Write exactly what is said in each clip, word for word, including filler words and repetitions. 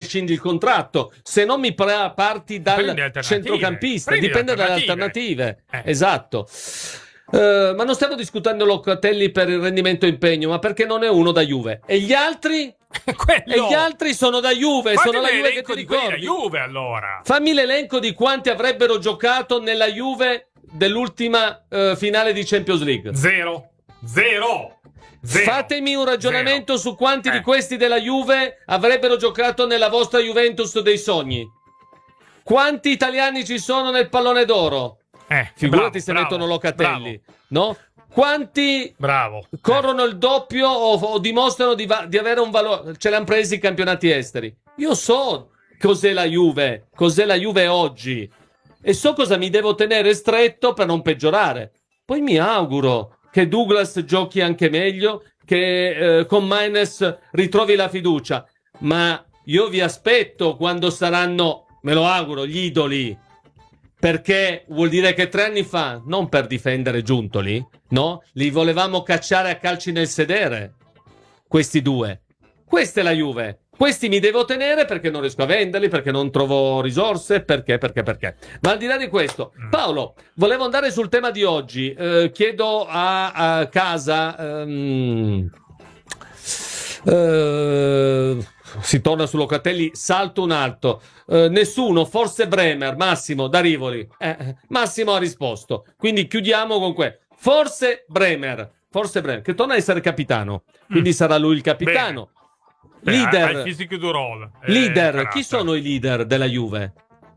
rescindi il contratto, se non mi pra- parti dal centrocampista, Prendi dipende dalle alternative. Eh. Esatto. Uh, ma non stiamo discutendo Locatelli per il rendimento impegno, ma perché non è uno da Juve. E gli altri? E gli altri sono da Juve. Fatti sono la Juve che ti di ricordi. Da Juve, allora. Fammi l'elenco di quanti avrebbero giocato nella Juve dell'ultima uh, finale di Champions League. Zero. Zero. Zero. Fatemi un ragionamento Zero. su quanti eh. di questi della Juve avrebbero giocato nella vostra Juventus dei sogni. Quanti italiani ci sono nel pallone d'oro? Eh, Figurati bravo, se bravo, mettono Locatelli, bravo. no? Quanti bravo. corrono eh. il doppio o, o dimostrano di, va- di avere un valore? Ce l'hanno presi i campionati esteri. Io so cos'è la Juve, cos'è la Juve oggi, e so cosa mi devo tenere stretto per non peggiorare. Poi mi auguro che Douglas giochi anche meglio, che eh, con Maines ritrovi la fiducia, ma io vi aspetto quando saranno, me lo auguro, gli idoli. Perché vuol dire che tre anni fa, non per difendere Giuntoli, no? Li volevamo cacciare a calci nel sedere, questi due. Questa è la Juve. Questi mi devo tenere perché non riesco a venderli, perché non trovo risorse, perché, perché, perché. Ma al di là di questo, Paolo, volevo andare sul tema di oggi. Eh, chiedo a, a casa... Um, uh, si torna su Locatelli, salto un alto. Uh, nessuno, forse Bremer, Massimo da Rivoli. Eh, Massimo ha risposto. Quindi chiudiamo con que. Forse Bremer, forse Bremer, che torna a essere capitano. Quindi mm. sarà lui il capitano. Beh, leader. ha il fisico du role. Leader, chi sono i leader della Juve?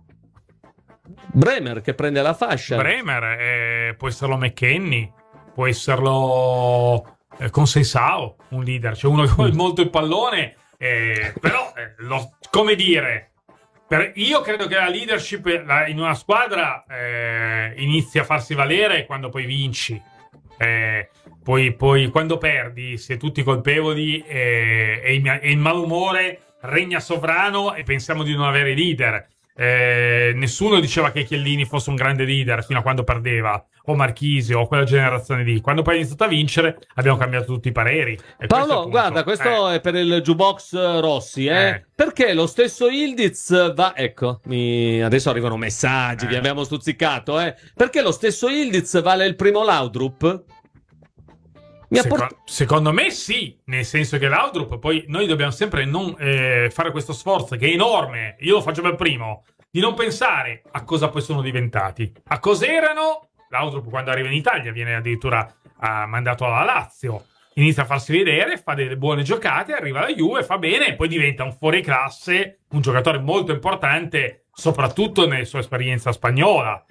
Bremer che prende la fascia. Bremer, eh, può esserlo McKennie, può esserlo eh, Consensao, un leader. C'è uno che vuole molto il pallone. Eh, però, eh, lo, come dire, per, io credo che la leadership la, in una squadra eh, inizia a farsi valere quando poi vinci. Eh, poi, poi quando perdi, si è tutti colpevoli eh, e, il, e il malumore regna sovrano e pensiamo di non avere leader. Eh, nessuno diceva che Chiellini fosse un grande leader fino a quando perdeva, o Marchisio o quella generazione lì. Quando poi è iniziato a vincere abbiamo cambiato tutti i pareri. E Paolo, guarda, questo eh. è per il jukebox Rossi, eh? Eh. Perché lo stesso Yildiz va, ecco, mi... adesso arrivano messaggi, eh. vi abbiamo stuzzicato, eh? Perché lo stesso Yildiz vale il primo Laudrup? Secondo, port- secondo me sì, nel senso che Laudrup, poi noi dobbiamo sempre non eh, fare questo sforzo che è enorme, io lo faccio per primo, di non pensare a cosa poi sono diventati, a cos'erano. Laudrup quando arriva in Italia viene addirittura uh, mandato alla Lazio, inizia a farsi vedere, fa delle buone giocate, arriva alla Juve, fa bene e poi diventa un fuoriclasse, un giocatore molto importante soprattutto nella sua esperienza spagnola.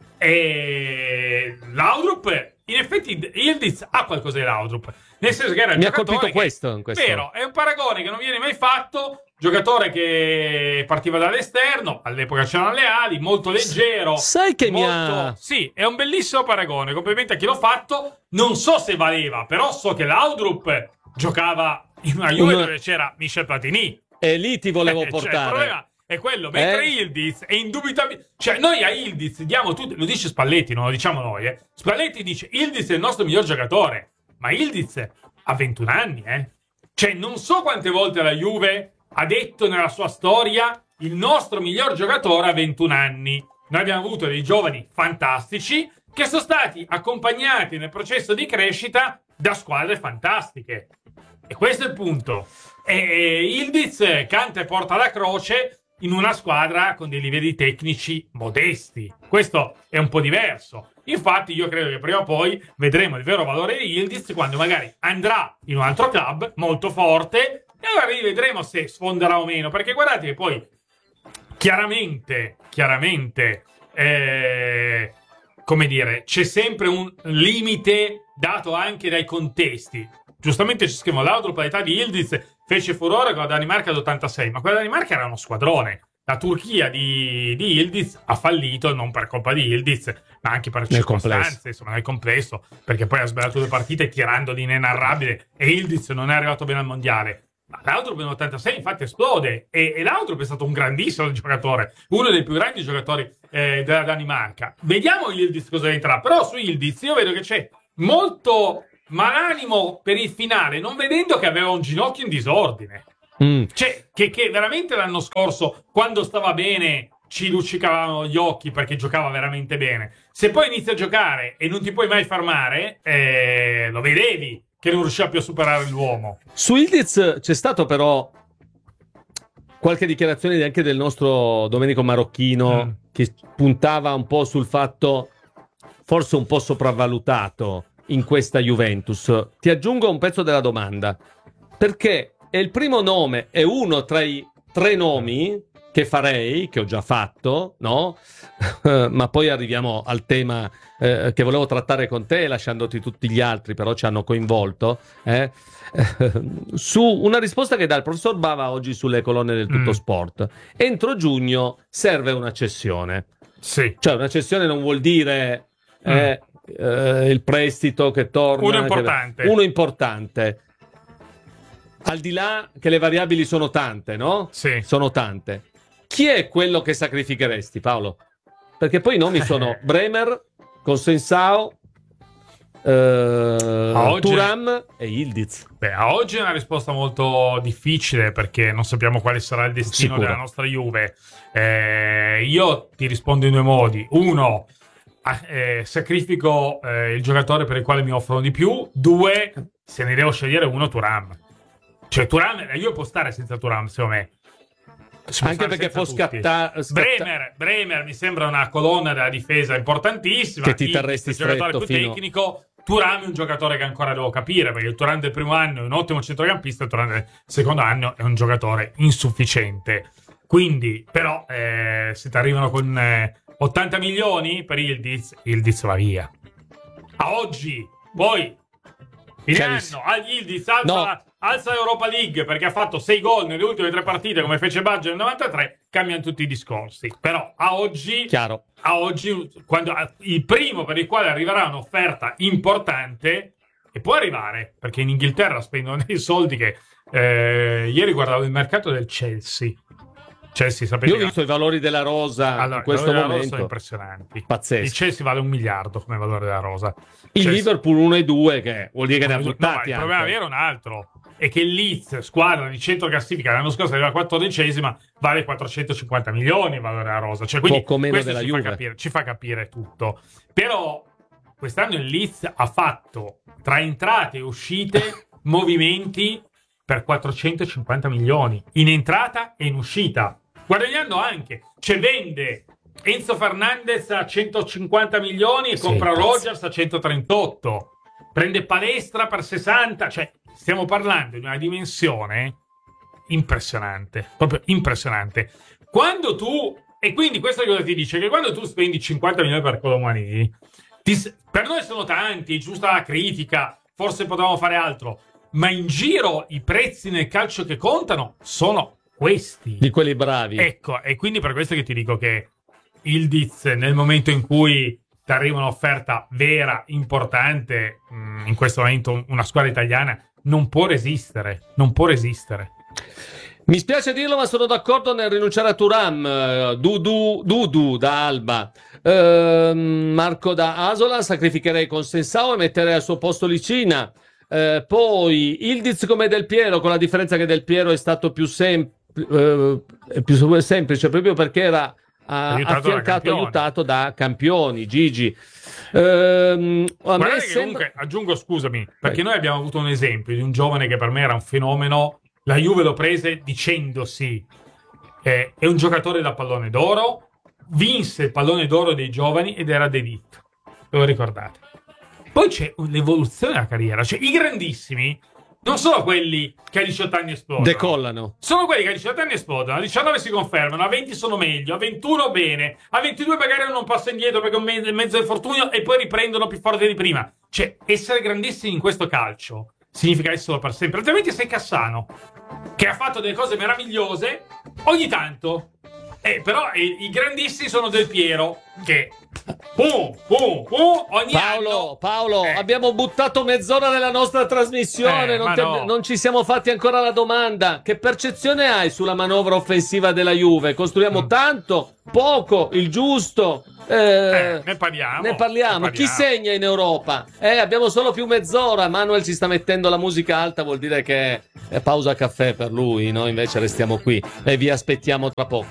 E Laudrup, in effetti Yildiz ha qualcosa di Laudrup, nel senso che era il mi ha colpito che, questo, questo vero, è un paragone che non viene mai fatto, giocatore che partiva dall'esterno, all'epoca c'erano le ali, molto leggero, sai che molto... mi ha... sì, è un bellissimo paragone, complimenti a chi l'ha fatto, non so se valeva, però so che Laudrup giocava in una Juve una... dove c'era Michel Platini e lì ti volevo eh, portare, cioè, il problema è quello, mentre eh? Yildiz è indubitabilmente, cioè noi a Yildiz diamo tutto, lo dice Spalletti, non lo diciamo noi, eh. Spalletti dice Yildiz è il nostro miglior giocatore, ma Yildiz ha ventuno anni, eh. Cioè non so quante volte la Juve ha detto nella sua storia il nostro miglior giocatore ha ventuno anni. Noi abbiamo avuto dei giovani fantastici che sono stati accompagnati nel processo di crescita da squadre fantastiche, e questo è il punto. E Yildiz canta e porta la croce in una squadra con dei livelli tecnici modesti. Questo è un po' diverso. Infatti io credo che prima o poi vedremo il vero valore di Yildiz quando magari andrà in un altro club molto forte e allora vedremo se sfonderà o meno, perché guardate che poi chiaramente chiaramente eh, come dire, c'è sempre un limite dato anche dai contesti. Giustamente ci scrivono Laudrup all'età di Yildiz fece furore con la Danimarca dell'ottantasei, ma quella Danimarca era uno squadrone. La Turchia di, di Yildiz ha fallito non per colpa di Yildiz, ma anche per nel circostanze, complesso. insomma, nel complesso, perché poi ha sbagliato due partite tirando di inenarrabile e Yildiz non è arrivato bene al mondiale. Ma Laudrup nell'ottantasei infatti esplode e, e Laudrup è stato un grandissimo giocatore, uno dei più grandi giocatori eh, della Danimarca. Vediamo Yildiz cosa diventerà, però su Yildiz io vedo che c'è molto malanimo per il finale, non vedendo che aveva un ginocchio in disordine. Mm. Cioè, che, che veramente l'anno scorso, quando stava bene, ci luccicavano gli occhi perché giocava veramente bene. Se poi inizia a giocare e non ti puoi mai fermare, eh, lo vedevi che non riusciva più a superare l'uomo. Su Ildiz c'è stato però qualche dichiarazione anche del nostro Domenico Marocchino, mm. che puntava un po' sul fatto forse un po' sopravvalutato in questa Juventus. Ti aggiungo un pezzo della domanda, perché è il primo nome, è uno tra i tre nomi che farei, che ho già fatto, no? Ma poi arriviamo al tema eh, che volevo trattare con te, lasciandoti tutti gli altri, però ci hanno coinvolto, eh? Su una risposta che dà il professor Bava oggi sulle colonne del Tutto mm. Sport. Entro giugno serve una cessione. Sì. Cioè una cessione non vuol dire mm. eh, eh, il prestito che torna. Uno importante. Che, uno importante. Al di là che le variabili sono tante, no? Sì. Sono tante. Chi è quello che sacrificheresti, Paolo? Perché poi i nomi sono Bremer, Consensao, eh, oggi... Thuram e Ildiz. Beh, a oggi è una risposta molto difficile perché non sappiamo quale sarà il destino Sicuro. della nostra Juve. Eh, io ti rispondo in due modi. Uno, eh, sacrifico eh, il giocatore per il quale mi offrono di più. Due, se ne devo scegliere uno, Thuram. Cioè Thuram, io può stare senza Thuram, secondo me. Anche perché può scattare scatta... Bremer, Bremer mi sembra una colonna della difesa importantissima, che ti terresti il giocatore più fino... tecnico. Thuram è un giocatore che ancora devo capire, perché il Thuram del primo anno è un ottimo centrocampista, il Thuram del secondo anno è un giocatore insufficiente. Quindi però eh, se ti arrivano con eh, ottanta milioni per Ildiz, Ildiz va via a oggi. Poi fine anno agli Ildiz alza no. alza l'Europa League perché ha fatto sei gol nelle ultime tre partite come fece Baggio nel novantatré, cambiano tutti i discorsi. Però a oggi, Chiaro. a oggi quando, il primo per il quale arriverà un'offerta importante, e può arrivare, perché in Inghilterra spendono dei soldi che... Eh, ieri guardavo il mercato del Chelsea. Chelsea, sapete Io ho visto i valori della rosa allora, in questo i valori momento. Rosa sono impressionanti. Pazzesco. Il Chelsea vale un miliardo come valore della rosa. Il Chelsea... Liverpool uno e due, che vuol dire che ne ha buttati. No, il problema vero è un altro. È che il Leeds, squadra di centro classifica, l'anno scorso arriva quattordicesima, vale quattrocentocinquanta milioni il valore della rosa. Cioè, quindi poco meno della ci Juve. Fa capire, ci fa capire tutto. Però quest'anno il Leeds ha fatto tra entrate e uscite movimenti per quattrocentocinquanta milioni in entrata e in uscita, guadagnando anche, cioè vende Enzo Fernandez a centocinquanta milioni e sì, compra pazzo. Rodgers a centotrentotto, prende Palestra per sessanta, cioè stiamo parlando di una dimensione impressionante, proprio impressionante. Quando tu, e quindi questo è cosa ti dice, che quando tu spendi cinquanta milioni per Colomani, ti, per noi sono tanti, giusta la critica, forse potevamo fare altro, ma in giro i prezzi nel calcio che contano sono questi. Di quelli bravi. Ecco, e quindi per questo che ti dico che Ildiz, nel momento in cui ti arriva un'offerta vera, importante, in questo momento una squadra italiana non può resistere, non può resistere. Mi spiace dirlo, ma sono d'accordo nel rinunciare a Thuram. Dudu, Dudu da Alba. Uh, Marco da Asola, sacrificherei Consensao e metterei al suo posto Licina. Uh, poi Ildiz come Del Piero, con la differenza che Del Piero è stato più, sem- uh, più semplice, proprio perché era uh, aiutato affiancato, da aiutato da campioni. Gigi. Uh, a me che sembra... comunque, aggiungo, scusami, perché Vai. Noi abbiamo avuto un esempio di un giovane che per me era un fenomeno. La Juve lo prese dicendosi eh, è un giocatore da pallone d'oro, vinse il pallone d'oro dei giovani ed era De Ligt, ve lo ricordate? Poi c'è l'evoluzione della carriera, cioè i grandissimi non sono quelli che a diciotto anni esplodono, decollano, sono quelli che a diciotto anni esplodono, a diciannove si confermano, a venti sono meglio, a ventuno bene, a ventidue magari hanno un passo indietro perché un me- mezzo infortunio e poi riprendono più forte di prima. Cioè essere grandissimi in questo calcio significa esserlo per sempre, altrimenti sei Cassano che ha fatto delle cose meravigliose ogni tanto Eh, però i, i grandissimi sono Del Piero, che pum, pum, pum, ogni Paolo, anno... Paolo, eh. abbiamo buttato mezz'ora nella nostra trasmissione, Eh, non, ma ti- no. non ci siamo fatti ancora la domanda. Che percezione hai sulla manovra offensiva della Juve? Costruiamo Mm. tanto, poco, il giusto? Eh, Eh, ne parliamo, Ne parliamo. ne Chi parliamo. segna in Europa? Eh, abbiamo solo più mezz'ora. Manuel ci sta mettendo la musica alta, vuol dire che è pausa caffè per lui. Noi invece restiamo qui e vi aspettiamo tra poco.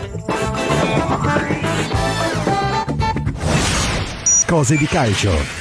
Cose di calcio.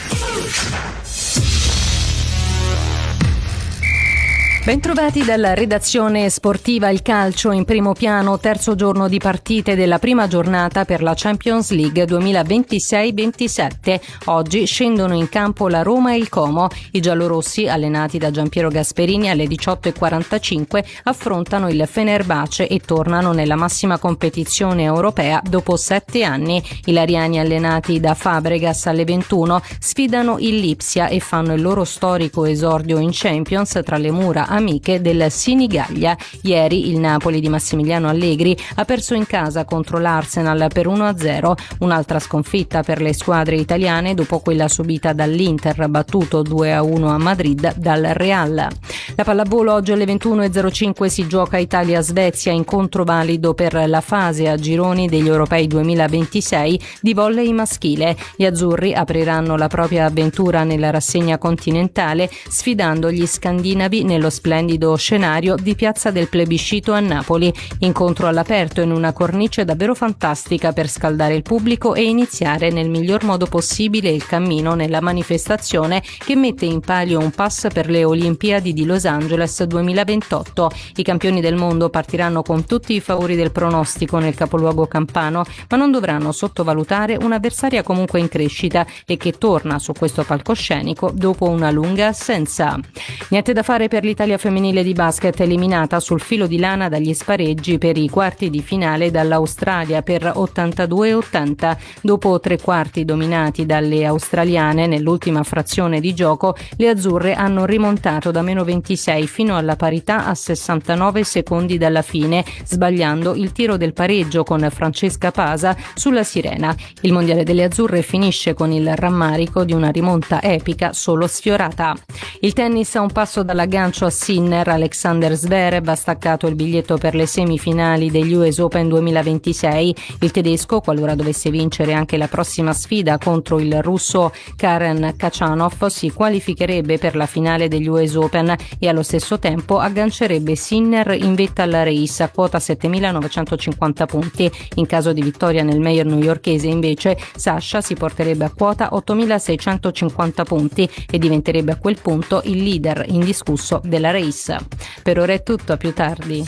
Bentrovati dalla redazione sportiva. Il calcio in primo piano, terzo giorno di partite della prima giornata per la Champions League duemilaventisei ventisette. Oggi scendono in campo la Roma e il Como. I giallorossi, allenati da Giampiero Gasperini, alle diciotto e quarantacinque affrontano il Fenerbahce e tornano nella massima competizione europea dopo sette anni. I lariani, allenati da Fabregas, alle ventuno sfidano il Lipsia e fanno il loro storico esordio in Champions tra le mura amiche del Sinigaglia. Ieri il Napoli di Massimiliano Allegri ha perso in casa contro l'Arsenal per uno a zero, un'altra sconfitta per le squadre italiane dopo quella subita dall'Inter, battuto due a uno a Madrid dal Real. La pallavolo oggi alle ventuno e zero cinque si gioca Italia-Svezia, incontro valido per la fase a gironi degli Europei duemilaventisei di volley maschile. Gli azzurri apriranno la propria avventura nella rassegna continentale sfidando gli scandinavi nello splendido scenario di Piazza del Plebiscito a Napoli. Incontro all'aperto in una cornice davvero fantastica per scaldare il pubblico e iniziare nel miglior modo possibile il cammino nella manifestazione che mette in palio un pass per le Olimpiadi di Los Angeles duemilaventotto. I campioni del mondo partiranno con tutti i favori del pronostico nel capoluogo campano, ma non dovranno sottovalutare un'avversaria comunque in crescita e che torna su questo palcoscenico dopo una lunga assenza. Niente da fare per l'Italia femminile di basket, eliminata sul filo di lana dagli spareggi per i quarti di finale dall'Australia per ottantadue a ottanta. Dopo tre quarti dominati dalle australiane nell'ultima frazione di gioco, le azzurre hanno rimontato da meno ventisei fino alla parità a sessantanove secondi dalla fine, sbagliando il tiro del pareggio con Francesca Pasa sulla sirena. Il mondiale delle azzurre finisce con il rammarico di una rimonta epica solo sfiorata. Il tennis a un passo dall'aggancio a Sinner. Alexander Zverev ha staccato il biglietto per le semifinali degli U S Open duemilaventisei. Il tedesco, qualora dovesse vincere anche la prossima sfida contro il russo Karen Khachanov, si qualificherebbe per la finale degli U S Open e allo stesso tempo aggancerebbe Sinner in vetta alla race a quota settemilanovecentocinquanta punti. In caso di vittoria nel Meijer newyorkese, invece, Sasha si porterebbe a quota ottomilaseicentocinquanta punti e diventerebbe a quel punto il leader indiscusso della race. Per ora è tutto, a più tardi.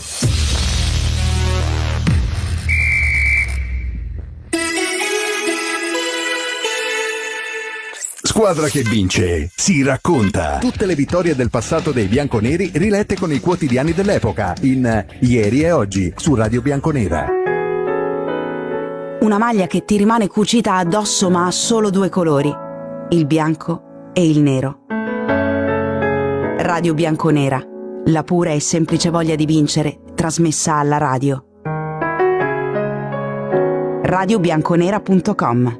Squadra che vince si racconta. Tutte le vittorie del passato dei bianconeri rilette con i quotidiani dell'epoca in Ieri e Oggi su Radio Bianconera. Una maglia che ti rimane cucita addosso ma ha solo due colori, il bianco e il nero. Radio Bianconera, la pura e semplice voglia di vincere trasmessa alla radio. radio bianconera punto com.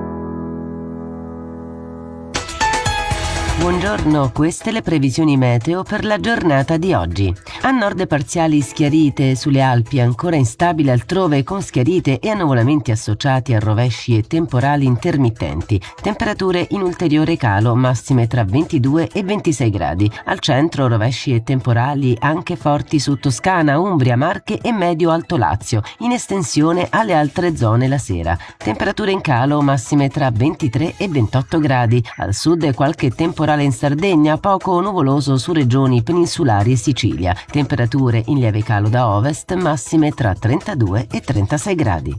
Buongiorno, queste le previsioni meteo per la giornata di oggi. A nord parziali schiarite sulle Alpi, ancora instabile altrove con schiarite e annuvolamenti associati a rovesci e temporali intermittenti. Temperature in ulteriore calo, massime tra ventidue e ventisei gradi. Al centro rovesci e temporali anche forti su Toscana, Umbria, Marche e Medio-Alto Lazio, in estensione alle altre zone la sera. Temperature in calo, massime tra ventitré e ventotto gradi. Al sud qualche temporale in Sardegna, poco nuvoloso su regioni peninsulari e Sicilia. Temperature in lieve calo da ovest, massime tra trentadue e trentasei gradi.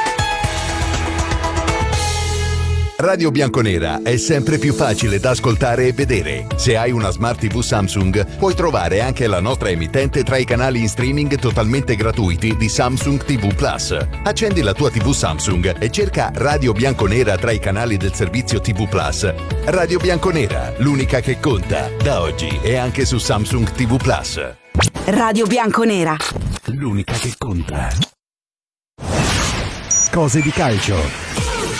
Radio Bianconera è sempre più facile da ascoltare e vedere. Se hai una Smart tivù Samsung, puoi trovare anche la nostra emittente tra i canali in streaming totalmente gratuiti di Samsung tivù Plus. Accendi la tua tivù Samsung e cerca Radio Bianconera tra i canali del servizio tivù Plus. Radio Bianconera, l'unica che conta, da oggi e anche su Samsung tivù Plus. Radio Bianconera, l'unica che conta. Cose di calcio.